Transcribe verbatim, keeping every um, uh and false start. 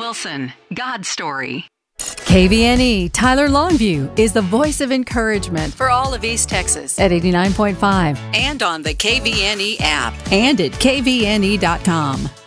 Wilson, God's Story. K V N E Tyler Longview is the voice of encouragement for all of East Texas at eighty-nine point five and on the K V N E app and at K V N E dot com.